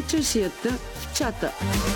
Чашията в чата.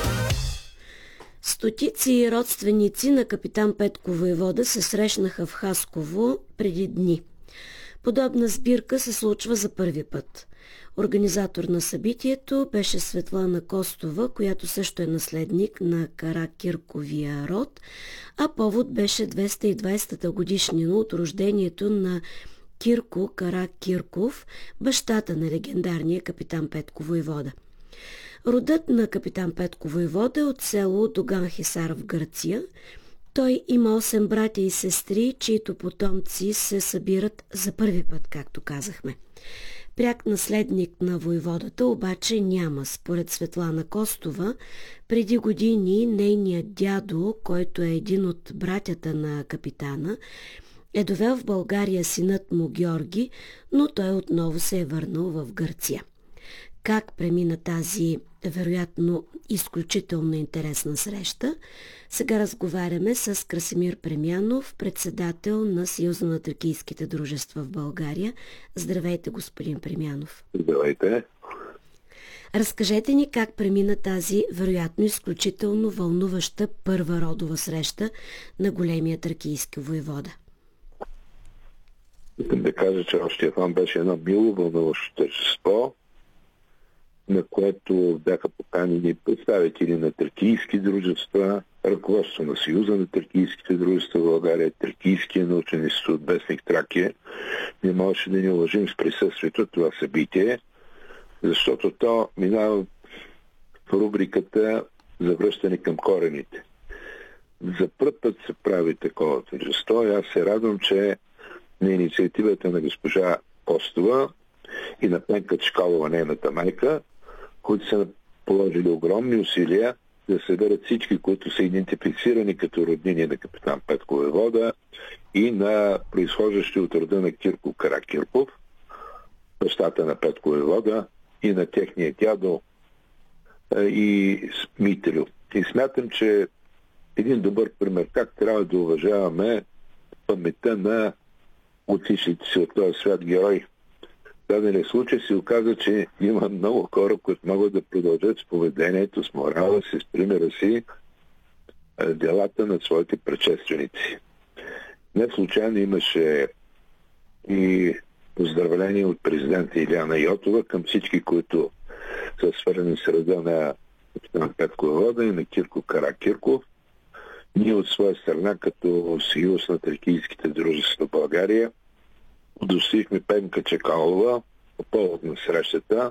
Стотици родственици на капитан Петко войвода се срещнаха в Хасково преди дни. Подобна сбирка се случва за първи път. Организатор на събитието беше Светлана Костова, която също е наследник на Каракирковия род, а повод беше 220-та годишнина от рождението на Кирко Каракирков, бащата на легендарния капитан Петко войвода. Родът на капитан Петко войвода е от село Доган Хисар в Гърция. Той има 8 братя и сестри, чието потомци се събират за първи път, както казахме. Пряк наследник на войводата обаче няма. Според Светлана Костова, преди години нейният дядо, който е един от братята на капитана, е довел в България синът му Георги, но той отново се е върнал в Гърция. Как премина тази, вероятно, изключително интересна среща? Сега разговаряме с Красимир Премянов, председател на Съюза на тракийските дружества в България. Здравейте, господин Премянов. Здравейте. Разкажете ни как премина тази, вероятно, изключително вълнуваща първа родова среща на големия тракийски войвода. Искам да кажа, че още това беше едно мило вълнуващо тържество, на което бяха поканени представители на тракийски дружества, ръководство на Съюза на тракийските дружества в България, Тракийския научен институт Вестник Тракия. Не можеше да ни уважим с присъствието това събитие, защото то минава в рубриката за връщане към корените. За пръв път се прави такова тържество и аз се радвам, че на инициативата на госпожа Костова и на Пенка Чкалова, нейната майка, които са положили огромни усилия да съберат всички, които са идентифицирани като роднини на капитан Петко войвода и на произхождащи от рода на Кирко Каракирков, бащата на Петко войвода, и на техния дядо и Мителю. И смятам, че един добър пример как трябва да уважаваме паметта на отишлите си от този свят герой. В дадения случай се оказа, че има много хора, които могат да продължат с поведението, с морала си, с примера си, делата на своите предшественици. Не случайно имаше и поздравление от президента Илияна Йотова към всички, които са свързани с рода на капитан Петко войвода и на Кирко Каракирков. Ние от своя страна, като Съюз на тракийските дружества в България, удостоихме Пенка Чекалова по повод на срещата,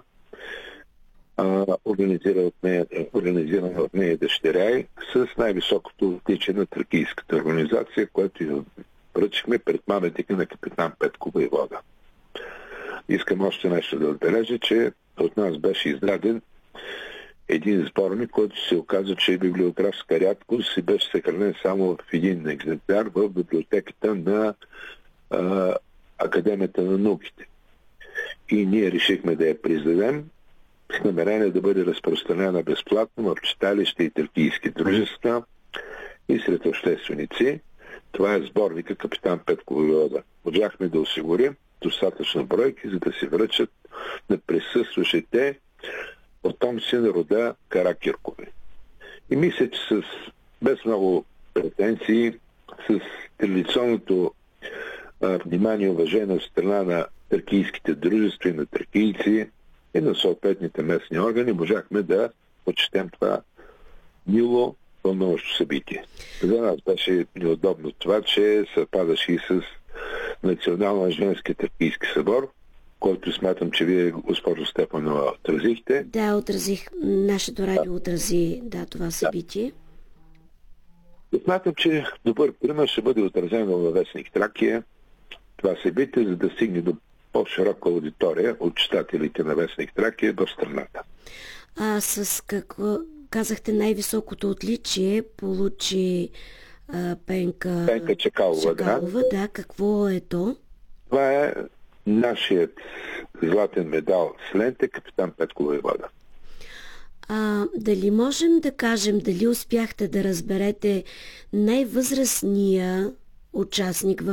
организирана от нея дъщеря с най-високото отличие на тракийската организация, което връчихме пред паметника на капитан Петко войвода. Искам още нещо да отбележа, че от нас беше издаден един сборник, който се оказа, че е библиографска рядкост и беше съхранен само в един екземпляр в библиотеката на Академията на науките. И ние решихме да я приздадем с намерение да бъде разпространена безплатно в читалища и тракийски дружества и сред общественици. Това е сборника капитан Петко войвода. Можахме да осигурим достатъчно бройки, за да се връчат на присъстващите потомци на рода Каракиркови. И мисля, че без много претенции, с традиционното внимание и уважение от страна на тракийските дружества и на тракийци и на съответните местни органи, можахме да почетем това мило вълнуващо събитие. За нас беше неудобно това, че съвпадаше и с Националния женски тракийски събор, който смятам, че вие, госпожо Стефанова, отразихте. Да, отразих. Нашето радио отрази това събитие. Да. Смятам, че добър пример ще бъде отразено във вестник Тракия това събитие, за да стигне до по-широка аудитория от читателите на вестник Тракия в страната. С какво казахте най-високото отличие получи Пенка Чекалова, да. Какво е то? Това е нашият златен медал с лента капитан Петко войвода. Дали можем да кажем, дали успяхте да разберете най-възрастния участник в